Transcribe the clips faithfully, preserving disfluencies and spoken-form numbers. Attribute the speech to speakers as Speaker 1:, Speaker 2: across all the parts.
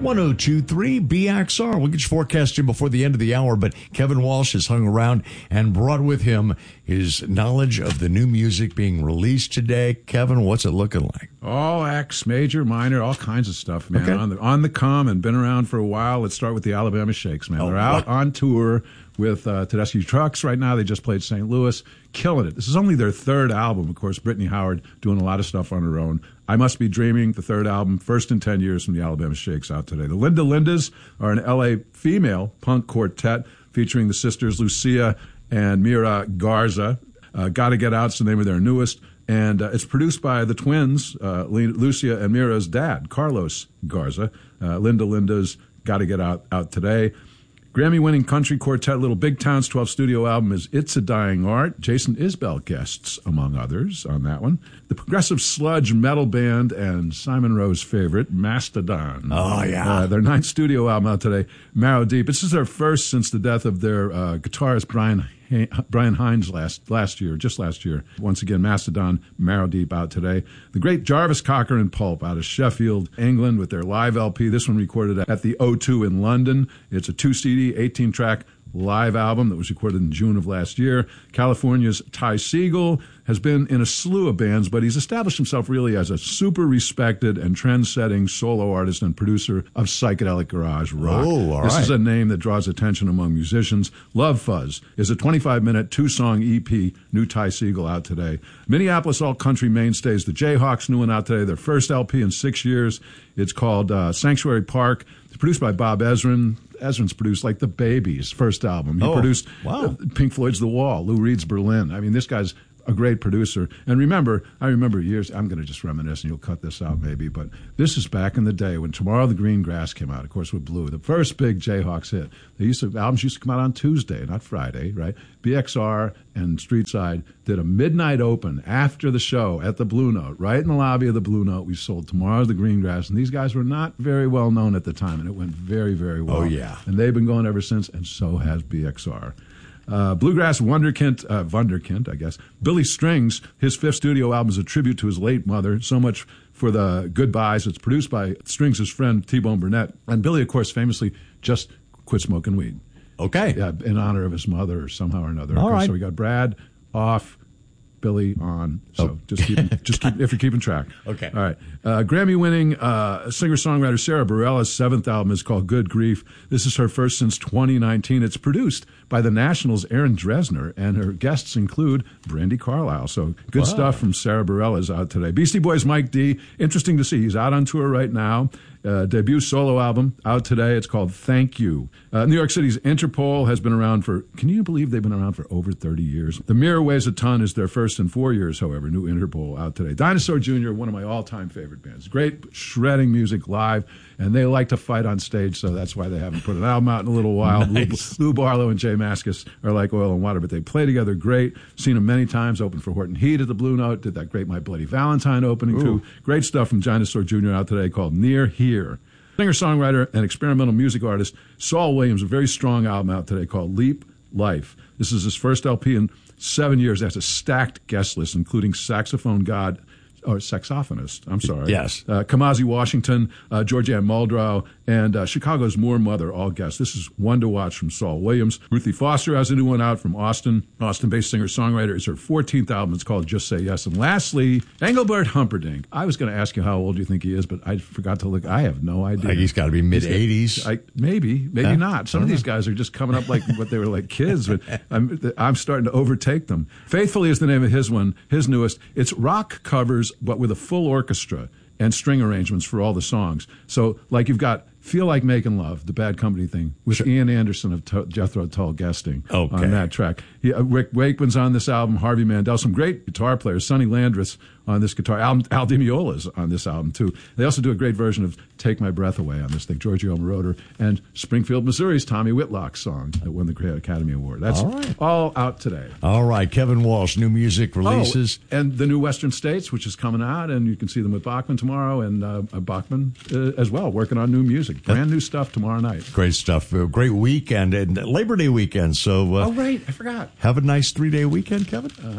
Speaker 1: one oh two point three B X R. We'll get your forecast in before the end of the hour, but Kevin Walsh has hung around and brought with him his knowledge of the new music being released today. Kevin, what's it looking like?
Speaker 2: All acts, major, minor, all kinds of stuff, man.
Speaker 1: Okay.
Speaker 2: On the on the come and been around for a while. Let's start with the Alabama Shakes, man.
Speaker 1: Oh,
Speaker 2: They're out
Speaker 1: wow.
Speaker 2: on tour with uh, Tedeschi Trucks right now. They just played Saint Louis, killing it. This is only their third album. Of course, Brittany Howard doing a lot of stuff on her own. I Must Be Dreaming, the third album, first in ten years from the Alabama Shakes, out today. The Linda Lindas are an L A female punk quartet featuring the sisters Lucia and Mira Garza. Uh, Gotta Get Out's the name of their newest. And uh, it's produced by the twins, uh, Lucia and Mira's dad, Carlos Garza. Uh, Linda Linda's Gotta Get Out out today. Grammy-winning country quartet Little Big Town's twelfth studio album is It's a Dying Art. Jason Isbell guests, among others, on that one. The progressive sludge metal band and Simon Rowe's favorite, Mastodon.
Speaker 1: Oh, yeah.
Speaker 2: Uh, their ninth studio album out today, Marrow Deep. This is their first since the death of their uh, guitarist, Brian Brian Hines last last year, just last year. Once again, Mastodon, Marrow Deep out today. The great Jarvis Cocker and Pulp out of Sheffield, England, with their live L P. This one recorded at the O two in London. It's a two C D, eighteen track live album that was recorded in June of last year. California's Ty Segall has been in a slew of bands, but he's established himself really as a super respected and trend-setting solo artist and producer of psychedelic garage rock.
Speaker 1: Oh, all
Speaker 2: this
Speaker 1: right.
Speaker 2: is a name that draws attention among musicians. Love Fuzz is a twenty-five minute, two-song E P, new Ty Segall out today. Minneapolis all-country mainstays, the Jayhawks, new one out today, their first L P in six years. It's called uh, Sanctuary Park. It's produced by Bob Ezrin. Ezrin's produced like the Babies' first album. He
Speaker 1: Oh,
Speaker 2: produced
Speaker 1: wow.
Speaker 2: uh, Pink Floyd's The Wall, Lou Reed's Berlin. I mean, this guy's a great producer. And remember, I remember years, I'm going to just reminisce, and you'll cut this out maybe, but this is back in the day when Tomorrow the Green Grass came out, of course, with Blue, the first big Jayhawks hit. They used to, albums used to come out on Tuesday, not Friday, right? B X R and Streetside did a midnight open after the show at the Blue Note, right in the lobby of the Blue Note. We sold Tomorrow the Green Grass, and these guys were not very well known at the time, and it went very, very well.
Speaker 1: Oh, yeah.
Speaker 2: And they've been going ever since, and so has B X R. Uh, Bluegrass Wunderkind, uh, Wunderkind, I guess. Billy Strings, his fifth studio album is a tribute to his late mother. So much for the goodbyes. It's produced by Strings' friend T-Bone Burnett. And Billy, of course, famously just quit smoking weed.
Speaker 1: Okay.
Speaker 2: Yeah, in honor of his mother, or somehow or another.
Speaker 1: All
Speaker 2: Okay,
Speaker 1: right.
Speaker 2: So we got Brad off, Billy on. So
Speaker 1: Oh.
Speaker 2: just keep, just keep if you're keeping track.
Speaker 1: Okay.
Speaker 2: All right. Uh, Grammy-winning uh, singer-songwriter Sarah Bareilles' seventh album is called Good Grief. This is her first since twenty nineteen. It's produced by the National's Aaron Dresner, and her guests include Brandi Carlile. So good
Speaker 1: Wow.
Speaker 2: stuff from Sarah Bareilles out today. Beastie Boys' Mike D. Interesting to see. He's out on tour right now. Uh, debut solo album out today. It's called Thank You. Uh, New York City's Interpol has been around for, can you believe they've been around for over thirty years? The Mirror Weighs a Ton is their first in four years, however. New Interpol out today. Dinosaur Junior, one of my all-time favorite bands. Great shredding music live, and they like to fight on stage, so that's why they haven't put an album out in a little while.
Speaker 1: Nice.
Speaker 2: Lou, Lou Barlow and Jay Mascis are like oil and water, but they play together great. Seen them many times. Opened for Horton Heat at the Blue Note. Did that great My Bloody Valentine opening,
Speaker 1: Ooh.
Speaker 2: too. Great stuff from Dinosaur Junior out today called Near Here. Singer-songwriter and experimental music artist Saul Williams, a very strong album out today called Leap Life. This is his first L P in seven years. That's a stacked guest list, including saxophone god, or saxophonist, I'm sorry.
Speaker 1: Yes.
Speaker 2: Uh, Kamasi Washington, uh, Georgianne Muldrow, and uh, Chicago's Moore Mother, all guests. This is one to watch from Saul Williams. Ruthie Foster has a new one out from Austin. Austin-based singer-songwriter. It's her fourteenth album. It's called Just Say Yes. And lastly, Engelbert Humperdinck. I was going to ask you how old you think he is, but I forgot to look. I have no idea.
Speaker 1: Like he's got to be mid-eighties.
Speaker 2: I, maybe, maybe
Speaker 1: Yeah,
Speaker 2: not. Some
Speaker 1: I
Speaker 2: of
Speaker 1: don't
Speaker 2: these guys are just coming up like what they were like kids. But I'm, I'm starting to overtake them. Faithfully is the name of his one, his newest. It's rock covers, but with a full orchestra and string arrangements for all the songs. So, like, you've got Feel Like Making Love, the Bad Company thing, with
Speaker 1: Sure.
Speaker 2: Ian Anderson of T- Jethro Tull guesting
Speaker 1: Okay.
Speaker 2: on that track. He, uh, Rick Wakeman's on this album, Harvey Mandel, some great guitar players, Sonny Landreth on this guitar, Al, Al Di Meola's on this album, too. They also do a great version of Take My Breath Away on this thing, Giorgio Moroder, and Springfield, Missouri's Tommy Whitlock's song that won the Great Academy Award. That's
Speaker 1: All right.
Speaker 2: all out today.
Speaker 1: All right, Kevin Walsh, new music releases.
Speaker 2: Oh, and the new Western States, which is coming out, and you can see them with Bachman tomorrow, and uh, Bachman uh, as well, working on new music. Brand new stuff tomorrow night.
Speaker 1: Great stuff. Uh, Great weekend and Labor Day weekend. So uh,
Speaker 2: Oh, right. I forgot.
Speaker 1: have a nice three-day weekend, Kevin.
Speaker 2: Uh-huh.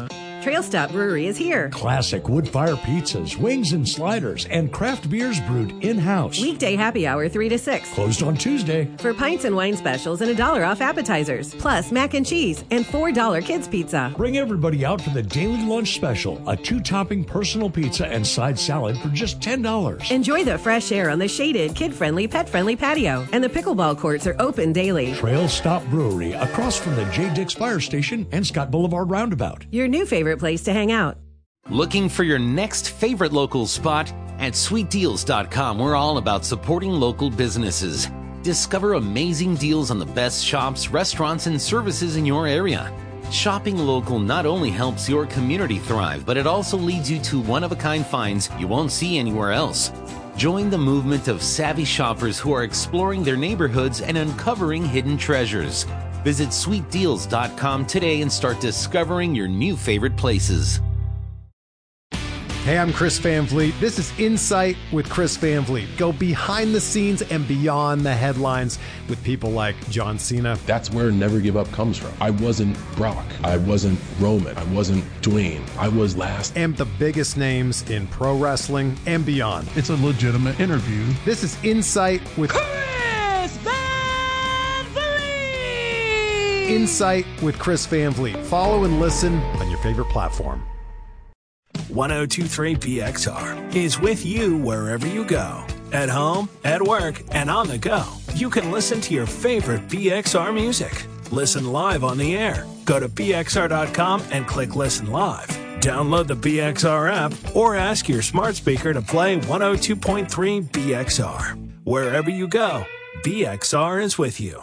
Speaker 3: Trail Stop Brewery is here.
Speaker 1: Classic wood-fire pizzas, wings and sliders, and craft beers brewed in-house.
Speaker 3: Weekday happy hour three to six.
Speaker 1: Closed on Tuesday.
Speaker 3: For pints and wine specials and a dollar off appetizers. Plus mac and cheese and four dollar kids pizza.
Speaker 1: Bring everybody out for the daily lunch special, a two-topping personal pizza and side salad for just ten dollars.
Speaker 3: Enjoy the fresh air on the shaded, kid-friendly, pet-friendly patio. And the pickleball courts are open daily.
Speaker 1: Trail Stop Brewery, across from the J. Dix Fire Station and Scott Boulevard Roundabout.
Speaker 3: Your new favorite place to hang out.
Speaker 4: Looking for your next favorite local spot? At sweet deals dot com, we're all about supporting local businesses. Discover amazing deals on the best shops, restaurants, and services in your area. Shopping local not only helps your community thrive, but it also leads you to one-of-a-kind finds you won't see anywhere else. Join the movement of savvy shoppers who are exploring their neighborhoods and uncovering hidden treasures. Visit sweet deals dot com today and start discovering your new favorite places.
Speaker 5: Hey, I'm Chris Van Vliet. This is Insight with Chris Van Vliet. Go behind the scenes and beyond the headlines with people like John Cena.
Speaker 6: That's where Never Give Up comes from. I wasn't Brock. I wasn't Roman. I wasn't Dwayne. I was last.
Speaker 5: And the biggest names in pro wrestling and beyond.
Speaker 7: It's a legitimate interview.
Speaker 5: This is Insight with
Speaker 8: Chris Van Vliet.
Speaker 5: Insight with Chris Van Vliet. Follow and listen on your favorite platform.
Speaker 9: one oh two point three B X R is with you wherever you go. At home, at work, and on the go. You can listen to your favorite B X R music. Listen live on the air. Go to B X R dot com and click Listen Live. Download the B X R app or ask your smart speaker to play one oh two point three B X R. Wherever you go, B X R is with you.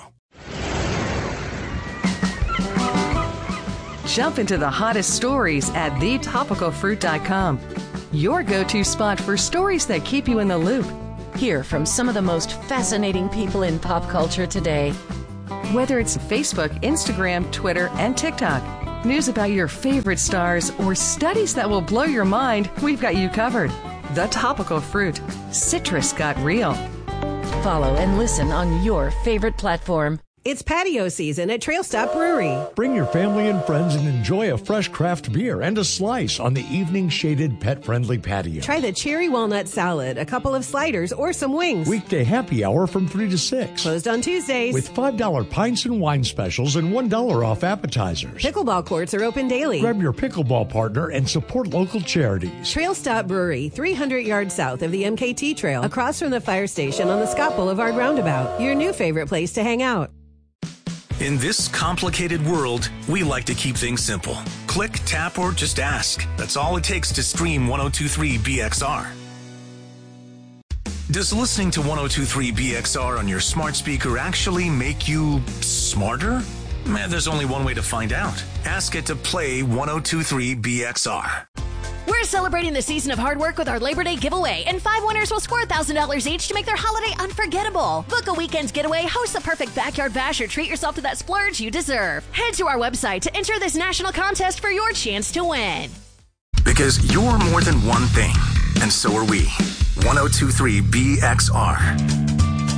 Speaker 10: Jump into the hottest stories at the topical fruit dot com. Your go-to spot for stories that keep you in the loop.
Speaker 11: Hear from some of the most fascinating people in pop culture today.
Speaker 10: Whether it's Facebook, Instagram, Twitter, and TikTok, news about your favorite stars, or studies that will blow your mind, we've got you covered. The Topical Fruit. Citrus got real.
Speaker 11: Follow and listen on your favorite platform.
Speaker 3: It's patio season at Trail Stop Brewery.
Speaker 1: Bring your family and friends and enjoy a fresh craft beer and a slice on the evening shaded pet-friendly patio.
Speaker 3: Try the cherry walnut salad, a couple of sliders, or some wings.
Speaker 1: Weekday happy hour from three to six.
Speaker 3: Closed on Tuesdays.
Speaker 1: With five dollar pints and wine specials and one dollar off appetizers.
Speaker 3: Pickleball courts are open daily.
Speaker 1: Grab your pickleball partner and support local charities.
Speaker 3: Trail Stop Brewery, three hundred yards south of the M K T Trail, across from the fire station on the Scott Boulevard Roundabout. Your new favorite place to hang out.
Speaker 12: In this complicated world, we like to keep things simple. Click, tap, or just ask. That's all it takes to stream one oh two point three B X R. Does listening to one oh two point three B X R on your smart speaker actually make you smarter? Man, there's only one way to find out. Ask it to play one oh two point three B X R.
Speaker 13: We're celebrating the season of hard work with our Labor Day giveaway, and five winners will score one thousand dollars each to make their holiday unforgettable. Book a weekend's getaway, host the perfect backyard bash, or treat yourself to that splurge you deserve. Head to our website to enter this national contest for your chance to win.
Speaker 12: Because you're more than one thing, and so are we. one oh two point three B X R.